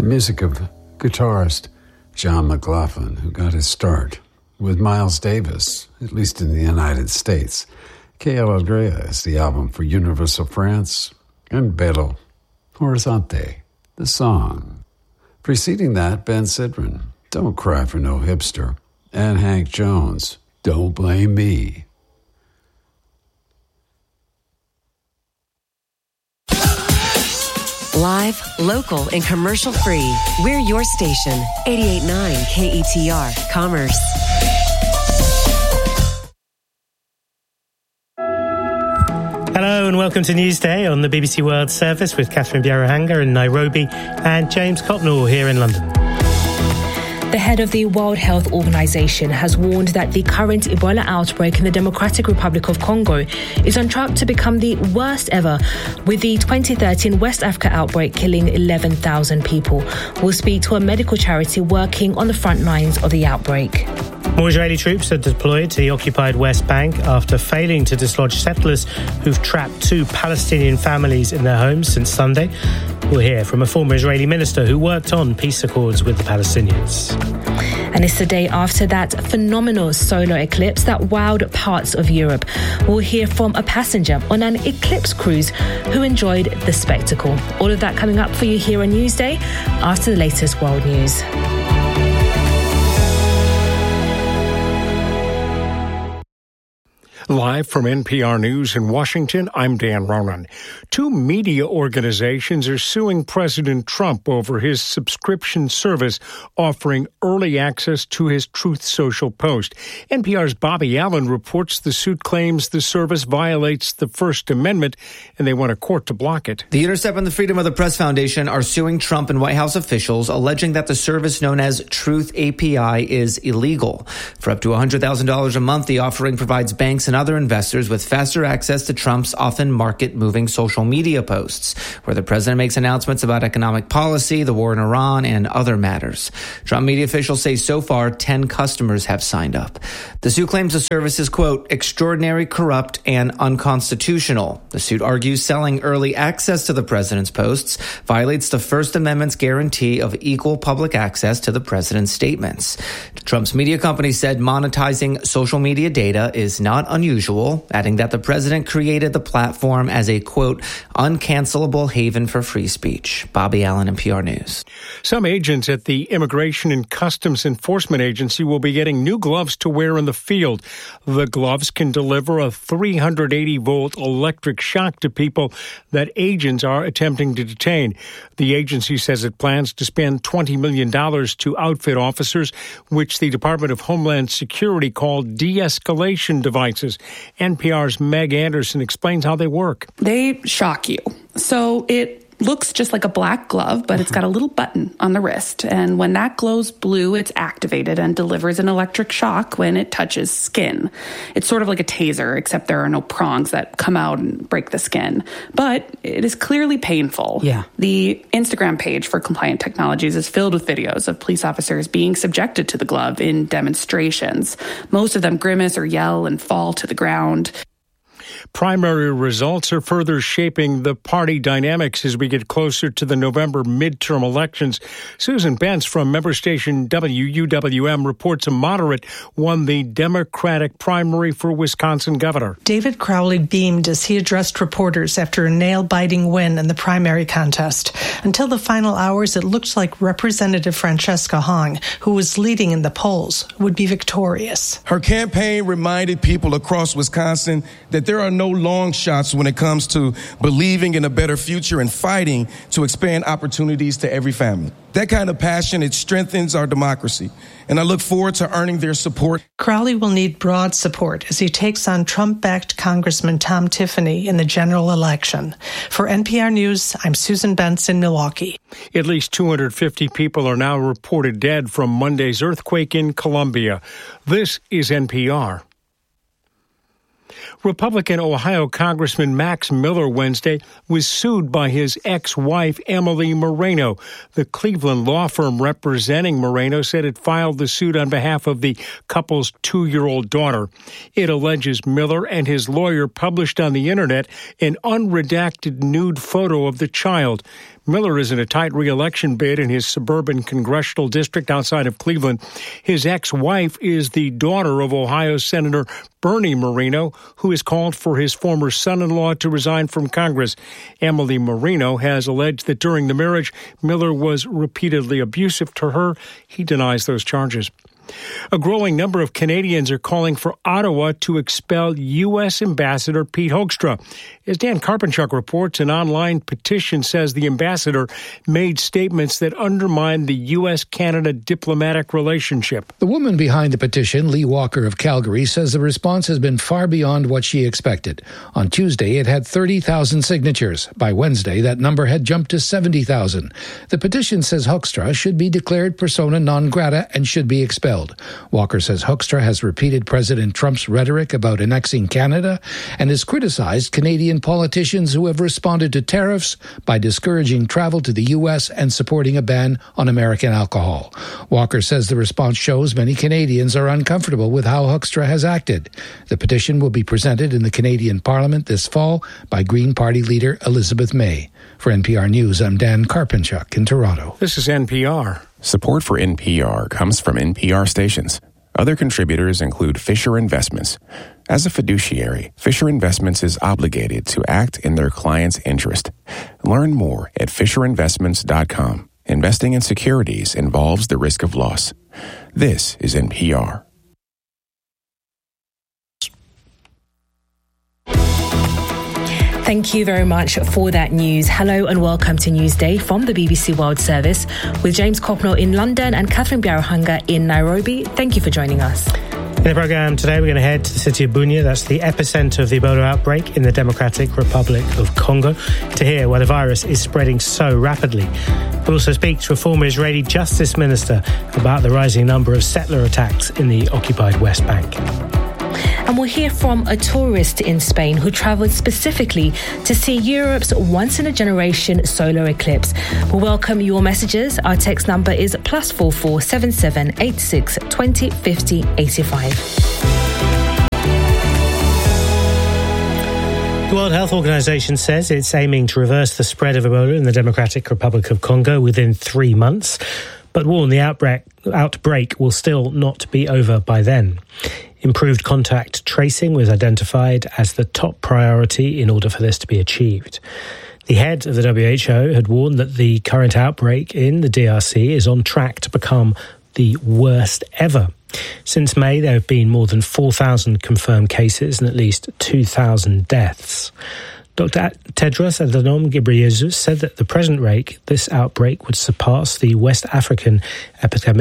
music of guitarist John McLaughlin, who got his start with Miles Davis, at least in the United States. Que Alegría is the album for Universal France, and Belo Horizonte, the song. Preceding that, Ben Sidran, Don't Cry for No Hipster, and Hank Jones, Don't Blame Me. Live, local, and commercial-free. We're your station. 88.9 KETR, Commerce. Hello and welcome to Newsday on the BBC World Service with Catherine Bierahanga in Nairobi and James Copnall here in London. The head of the World Health Organization has warned that the current Ebola outbreak in the Democratic Republic of Congo is on track to become the worst ever, with the 2013 West Africa outbreak killing 11,000 people. We'll speak to a medical charity working on the front lines of the outbreak. More Israeli troops are deployed to the occupied West Bank after failing to dislodge settlers who've trapped 2 Palestinian families in their homes since Sunday. We'll hear from a former Israeli minister who worked on peace accords with the Palestinians. And it's the day after that phenomenal solar eclipse that wowed parts of Europe. We'll hear from a passenger on an eclipse cruise who enjoyed the spectacle. All of that coming up for you here on Newsday after the latest world news. Live from NPR News in Washington, I'm Dan Ronan. 2 media organizations are suing President Trump over his subscription service offering early access to his Truth Social post. NPR's Bobby Allen reports the suit claims the service violates the First Amendment and they want a court to block it. The Intercept and the Freedom of the Press Foundation are suing Trump and White House officials, alleging that the service known as Truth API is illegal. For up to $100,000 a month, the offering provides banks and other investors with faster access to Trump's often market-moving social media posts, where the president makes announcements about economic policy, the war in Iran, and other matters. Trump media officials say so far 10 customers have signed up. The suit claims the service is, quote, extraordinary, corrupt, and unconstitutional. The suit argues selling early access to the president's posts violates the First Amendment's guarantee of equal public access to the president's statements. Trump's media company said monetizing social media data is not unusual, adding that the president created the platform as a, quote, uncancelable haven for free speech. Bobby Allen, NPR News. Some agents at the Immigration and Customs Enforcement Agency will be getting new gloves to wear in the field. The gloves can deliver a 380-volt electric shock to people that agents are attempting to detain. The agency says it plans to spend $20 million to outfit officers, which the Department of Homeland Security called de-escalation devices. NPR's Meg Anderson explains how they work. They shock you. So it looks just like a black glove, but it's got a little button on the wrist. And when that glows blue, it's activated and delivers an electric shock when it touches skin. It's sort of like a taser, except there are no prongs that come out and break the skin. But it is clearly painful. Yeah. The Instagram page for Compliant Technologies is filled with videos of police officers being subjected to the glove in demonstrations. Most of them grimace or yell and fall to the ground. Primary results are further shaping the party dynamics as we get closer to the November midterm elections. Susan Bentz from member station WUWM reports a moderate won the Democratic primary for Wisconsin governor. David Crowley beamed as he addressed reporters after a nail-biting win in the primary contest. Until the final hours, it looked like Representative Francesca Hong, who was leading in the polls, would be victorious. Her campaign reminded people across Wisconsin that there are no long shots when it comes to believing in a better future and fighting to expand opportunities to every family. That kind of passion, it strengthens our democracy. And I look forward to earning their support. Crowley will need broad support as he takes on Trump-backed Congressman Tom Tiffany in the general election. For NPR News, I'm Susan Bentz in Milwaukee. At least 250 people are now reported dead from Monday's earthquake in Colombia. This is NPR. Republican Ohio Congressman Max Miller Wednesday was sued by his ex-wife, Emily Moreno. The Cleveland law firm representing Moreno said it filed the suit on behalf of the couple's 2-year-old daughter. It alleges Miller and his lawyer published on the Internet an unredacted nude photo of the child. Miller is in a tight re-election bid in his suburban congressional district outside of Cleveland. His ex-wife is the daughter of Ohio Senator Bernie Moreno, who has called for his former son-in-law to resign from Congress. Emily Moreno has alleged that during the marriage, Miller was repeatedly abusive to her. He denies those charges. A growing number of Canadians are calling for Ottawa to expel U.S. Ambassador Pete Hoekstra. As Dan Karpenchuk reports, an online petition says the ambassador made statements that undermine the U.S.-Canada diplomatic relationship. The woman behind the petition, Lee Walker of Calgary, says the response has been far beyond what she expected. On Tuesday, it had 30,000 signatures. By Wednesday, that number had jumped to 70,000. The petition says Hoekstra should be declared persona non grata and should be expelled. Walker says Hoekstra has repeated President Trump's rhetoric about annexing Canada and has criticized Canadian politicians who have responded to tariffs by discouraging travel to the U.S. and supporting a ban on American alcohol. Walker says the response shows many Canadians are uncomfortable with how Hoekstra has acted. The petition will be presented in the Canadian Parliament this fall by Green Party leader Elizabeth May. For NPR News, I'm Dan Karpenchuk in Toronto. This is NPR. Support for NPR comes from NPR stations. Other contributors include Fisher Investments. As a fiduciary, Fisher Investments is obligated to act in their client's interest. Learn more at FisherInvestments.com. Investing in securities involves the risk of loss. This is NPR. Thank you very much for that news. Hello and welcome to Newsday from the BBC World Service with James Copnell in London and Catherine Biarahanga in Nairobi. Thank you for joining us. In the programme today, we're going to head to the city of Bunia. That's the epicentre of the Ebola outbreak in the Democratic Republic of Congo, to hear why the virus is spreading so rapidly. We'll also speak to a former Israeli justice minister about the rising number of settler attacks in the occupied West Bank. And we'll hear from a tourist in Spain who travelled specifically to see Europe's once-in-a-generation solar eclipse. We'll welcome your messages. Our text number is +44 77 86 20 50 85. The World Health Organization says it's aiming to reverse the spread of Ebola in the Democratic Republic of Congo within 3 months, but warn the outbreak will still not be over by then. Improved contact tracing was identified as the top priority in order for this to be achieved. The head of the WHO had warned that the current outbreak in the DRC is on track to become the worst ever. Since May, there have been more than 4,000 confirmed cases and at least 2,000 deaths. Dr. Tedros Adhanom Ghebreyesus said that at the present rate, this outbreak would surpass the West African epidemic